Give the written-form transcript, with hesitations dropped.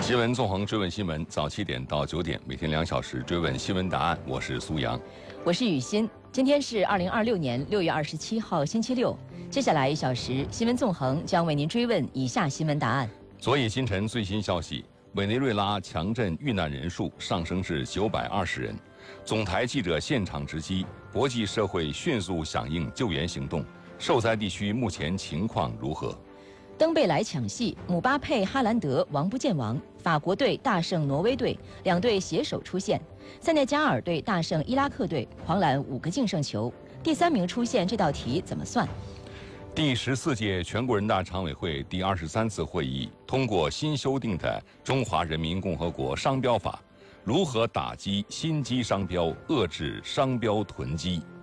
新闻纵横追问新闻，早7点到9点，每天2小时追问新闻答案。我是苏阳， 我是雨欣。今天是2026年6月27号，星期六。接下来1小时，新闻纵横将为您追问以下新闻答案。 昨夜今晨最新消息，委内瑞拉强震遇难人数上升至920人。总台记者现场直击，国际社会迅速响应救援行动。受灾地区目前情况如何？ 登贝莱抢戏，姆巴佩、哈兰德王不见王，法国队大胜挪威队，两队携手出线。塞内加尔队大胜伊拉克队，狂揽5个净胜球。第3名出线，这道题怎么算？ 第14届全国人大常委会第23次会议通过新修订的《中华人民共和国商标法》，如何打击心机商标，遏制商标囤积？